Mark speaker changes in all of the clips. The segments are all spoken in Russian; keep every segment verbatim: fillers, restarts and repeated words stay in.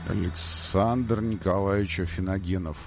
Speaker 1: Александр Николаевич Афиногенов.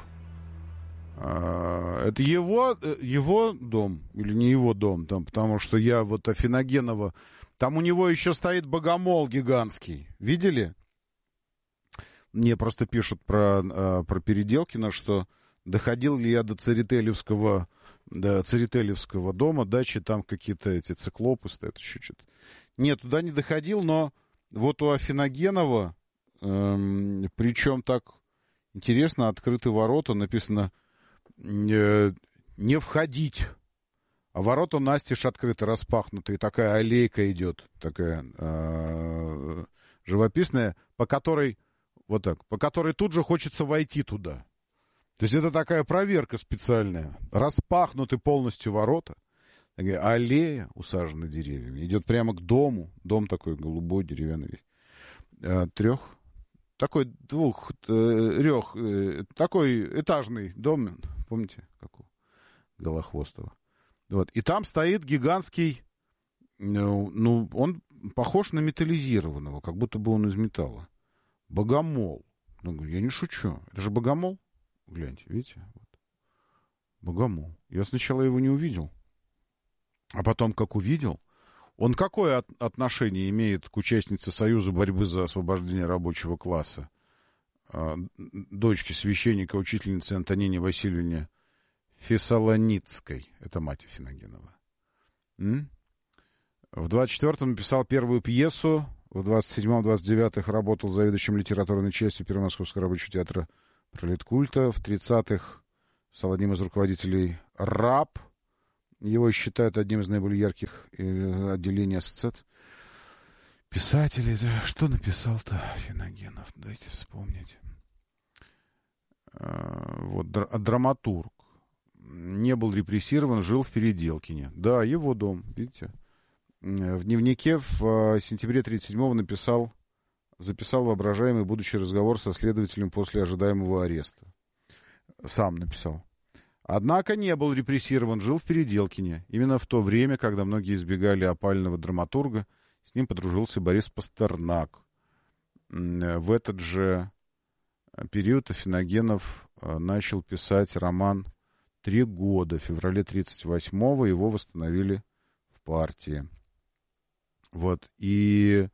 Speaker 1: Это его, его дом или не его дом? Там, потому что я вот Афиногенова... Там у него еще стоит богомол гигантский. Видели? Мне просто пишут про, про Переделкино, что доходил ли я до Церетелевского, до Церетелевского дома, дачи, там какие-то эти циклопы стоят, еще что-то. Нет, туда не доходил, но вот у Афиногенова, эм, причем так интересно, открыты ворота, написано э, «не входить». А ворота настежь открыты, распахнуты, и такая аллейка идет, такая э, живописная, по которой, вот так, по которой тут же хочется войти туда. То есть это такая проверка специальная. Распахнуты полностью ворота, такая аллея, усажена деревьями, идет прямо к дому. Дом такой голубой, деревянный весь. Э, трех, такой двух, э, трех, э, такой этажный дом, помните, как у Голохвостова. Вот. И там стоит гигантский, ну, ну, он похож на металлизированного, как будто бы он из металла. Богомол. Ну, я не шучу. Это же богомол. Гляньте, видите? Вот. Богомол. Я сначала его не увидел. А потом, как увидел, он какое от- отношение имеет к участнице Союза борьбы за освобождение рабочего класса? А, дочке священника, учительницы Антонине Васильевне Фессалоницкой. Это мать Афиногенова. М? В двадцать четвёртом написал первую пьесу. В двадцать седьмом — двадцать девятом работал заведующим литературной частью Первомосковского рабочего театра Пролеткульта. В тридцатых стал одним из руководителей РАП. Его считают одним из наиболее ярких отделений ассоциаций. Писатели. Что написал-то Афиногенов? Дайте вспомнить. Вот, драматург. Не был репрессирован, жил в Переделкине. Да, его дом, видите. В дневнике в сентябре тридцать седьмого написал, записал воображаемый будущий разговор со следователем после ожидаемого ареста. Сам написал. Однако не был репрессирован, жил в Переделкине. Именно в то время, когда многие избегали опального драматурга, с ним подружился Борис Пастернак. В этот же период Афиногенов начал писать роман «Три года». В феврале тридцать восьмого его восстановили в партии. Вот. И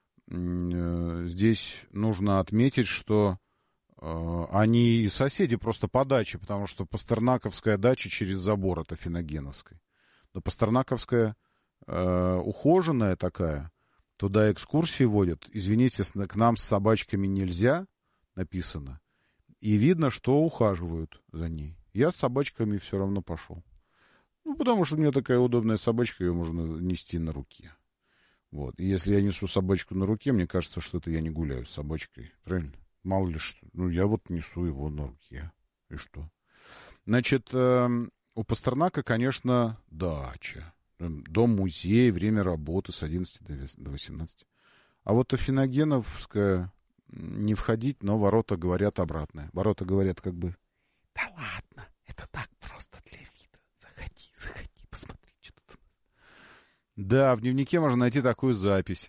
Speaker 1: э, здесь нужно отметить, что э, они соседи просто по даче, потому что Пастернаковская дача через забор от Афиногеновской. Но Пастернаковская э, ухоженная такая, туда экскурсии водят. Извините, к нам с собачками нельзя, написано. И видно, что ухаживают за ней. Я с собачками все равно пошел. Ну, потому что у меня такая удобная собачка, ее можно нести на руке. Вот. И если я несу собачку на руке, мне кажется, что это я не гуляю с собачкой. Правильно? Мало ли что. Ну, я вот несу его на руке. И что? Значит, э, у Пастернака, конечно, дача. Дом-музей, время работы с одиннадцати до восемнадцати. А вот Афиногеновская не входить, но ворота говорят обратное. Ворота говорят как бы: да ладно, это так просто для вида. Заходи, заходи, посмотри, что тут у нас. Да, в дневнике можно найти такую запись.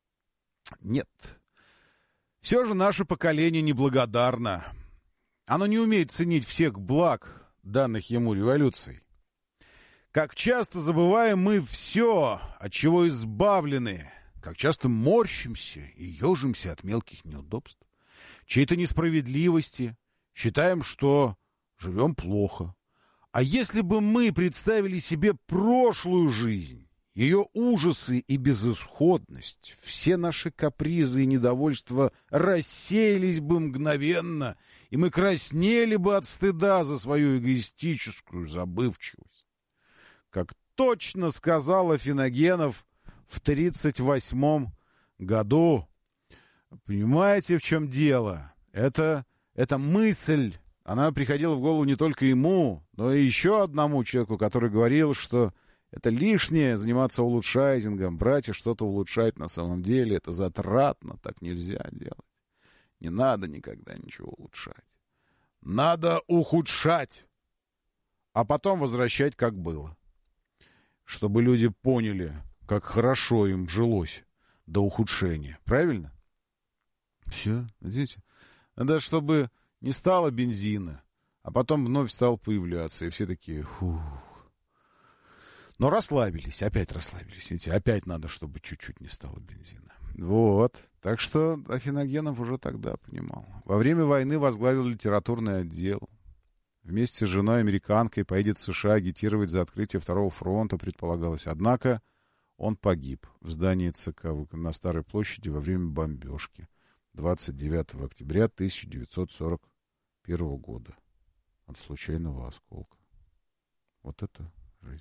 Speaker 1: Нет. Все же наше поколение неблагодарно. Оно не умеет ценить всех благ, данных ему революцией. Как часто забываем мы все, от чего избавлены, как часто морщимся и ежимся от мелких неудобств, чьей-то несправедливости, считаем, что живем плохо. А если бы мы представили себе прошлую жизнь, ее ужасы и безысходность, все наши капризы и недовольства рассеялись бы мгновенно, и мы краснели бы от стыда за свою эгоистическую забывчивость. Как точно сказал Афиногенов в тридцать восьмом году. Понимаете, в чем дело? Это, эта мысль, она приходила в голову не только ему, но и еще одному человеку, который говорил, что это лишнее заниматься улучшайзингом, брать и что-то улучшать на самом деле. Это затратно, так нельзя делать. Не надо никогда ничего улучшать. Надо ухудшать, а потом возвращать, как было. Чтобы люди поняли, как хорошо им жилось до ухудшения. Правильно? Все, видите? Надо, чтобы не стало бензина, а потом вновь стал появляться, и все такие, фух. Но расслабились, опять расслабились. Видите, опять надо, чтобы чуть-чуть не стало бензина. Вот. Так что Афиногенов уже тогда понимал. Во время войны возглавил литературный отдел. Вместе с женой американкой поедет в США агитировать за открытие Второго фронта, предполагалось. Однако он погиб в здании ЦК на Старой площади во время бомбежки двадцать девятого октября тысяча девятьсот сорок первого года от случайного осколка. Вот это жизнь.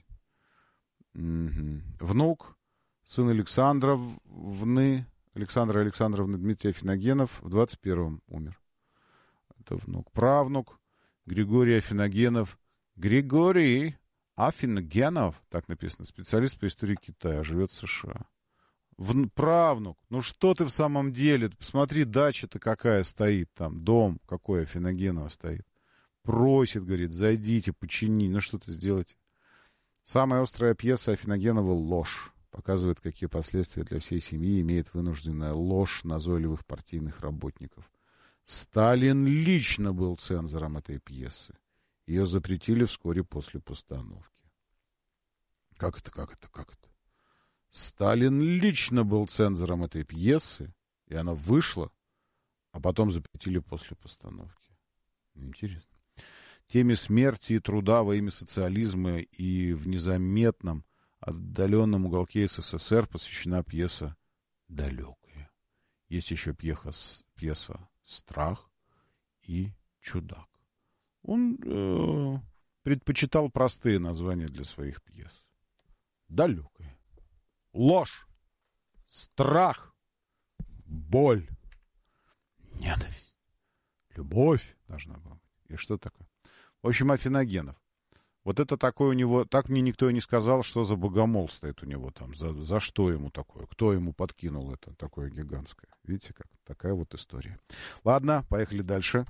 Speaker 1: Угу. Внук, сын Александровны, Александра Александровны Дмитрий Афиногенов в двадцать первом умер. Это внук. Правнук Григорий Афиногенов. Григорий Афиногенов, так написано, специалист по истории Китая, живет в США. В, правнук, ну что ты в самом деле? Посмотри, дача-то какая стоит там, дом какой Афиногенова стоит. Просит, говорит, зайдите, почини, ну что-то сделайте. Самая острая пьеса Афиногенова «Ложь» показывает, какие последствия для всей семьи имеет вынужденная ложь назойливых партийных работников. Сталин лично был цензором этой пьесы. Ее запретили вскоре после постановки. Как это, как это, как это? Сталин лично был цензором этой пьесы, и она вышла, а потом запретили после постановки. Интересно. Теме смерти и труда во имя социализма и в незаметном, отдаленном уголке СССР посвящена пьеса «Далекая». Есть еще пьеса, пьеса «Страх» и «Чудак». Он э, предпочитал простые названия для своих пьес. «Далекая», «Ложь», «Страх», «Боль», «Ненависть», «Любовь» должна была быть. И что такое? В общем, Афиногенов. Вот это такое у него... Так мне никто и не сказал, что за богомол стоит у него там. За, за что ему такое? Кто ему подкинул это такое гигантское? Видите, как? Такая вот история. Ладно, поехали дальше.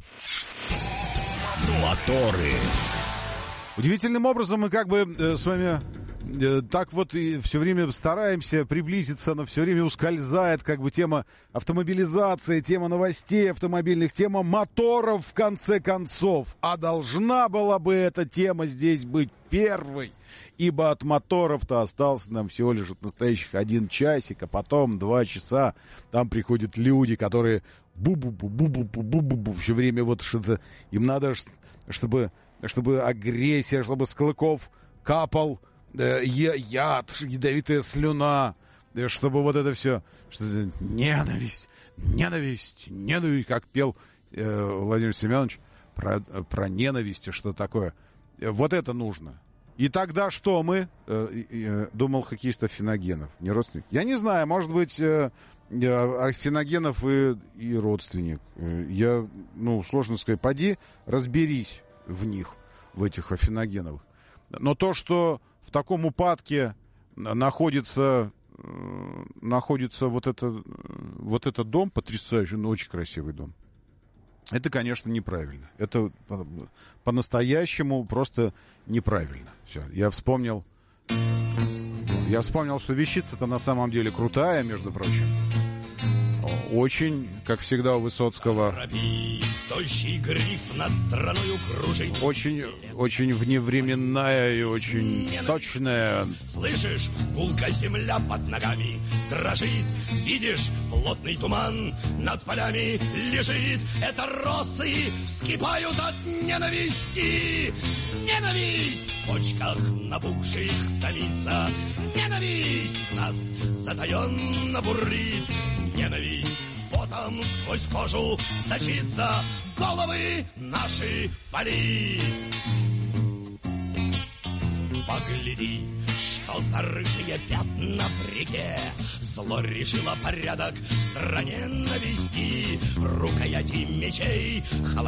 Speaker 2: Моторы.
Speaker 1: Удивительным образом мы как бы э, с вами... Так вот и все время стараемся приблизиться, но все время ускользает как бы тема автомобилизации, тема новостей автомобильных, тема моторов в конце концов. А должна была бы эта тема здесь быть первой, ибо от моторов-то остался нам всего лишь от настоящих один часик, а потом два часа. Там приходят люди, которые бу-бу-бу-бу-бу-бу-бу-бу все время вот что-то... Им надо, чтобы, чтобы агрессия, чтобы с клыков капал... яд, ядовитая слюна, чтобы вот это все, что за ненависть, ненависть, ненависть, как пел э, Владимир Семенович про, про ненависть, что такое. Вот это нужно. И тогда что мы, э, э, думал хоккеист Афиногенов, не родственник? Я не знаю, может быть, э, Афиногенов и, и родственник. Я, ну, сложно сказать, поди, разберись в них, в этих Афиногеновых. Но то, что в таком упадке находится, находится вот, это, вот этот дом, потрясающий, но очень красивый дом, это, конечно, неправильно. Это по-настоящему просто неправильно. Все, я вспомнил, я вспомнил, что вещица-то на самом деле крутая, между прочим. Очень, как всегда у Высоцкого, гриф над страною кружит. Очень, очень вневременная и очень Ненависть. Точная.
Speaker 2: Слышишь, гулка земля под ногами дрожит. Видишь, плотный туман над полями лежит. Это росы вскипают от ненависти. Ненависть в почках набухших томится. Ненависть в нас затаенно бурлит. Ненависть потом сквозь кожу сочится, головы наши пали. Погляди, что за рыжие пятна в реке. Зло решило порядок в стране навести. Рукояти мечей